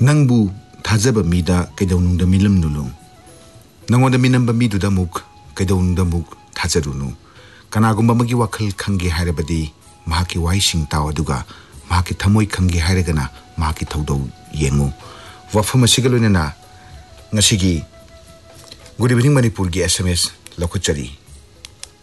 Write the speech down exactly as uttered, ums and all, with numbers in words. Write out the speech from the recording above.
नंबू थाजब मीदा कैदौनुंग Milam नुलु नंगोंद minim मीदुदा मुक कैदौनुंग मुक थाजरुनु कनागुंबा मगी वखल खंगे हारबदी महाकी वाइसिंग ताव दुगा महाकी थमोई खंगे हारगना महाकी थौदौ येंगु वफम असिगलोनेना ngasi gi Good Evening Manipur gi S M S लखुचरी